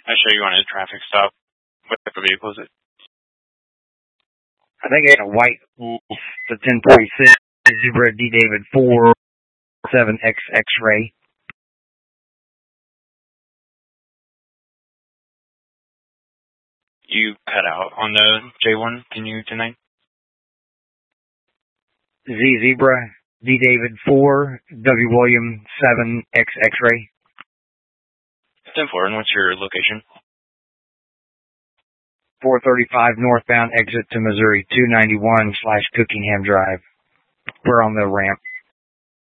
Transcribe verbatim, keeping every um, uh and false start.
I show you on a traffic stop. What type of vehicle is it? I think it's a white, the ten forty-six Zebra D David four seven X X-ray. You cut out on the J one. Can you tonight? Z Zebra D David four W William seven X X-ray. ten four, and what's your location? four thirty-five northbound exit to Missouri two ninety-one slash Cookingham Drive. We're on the ramp.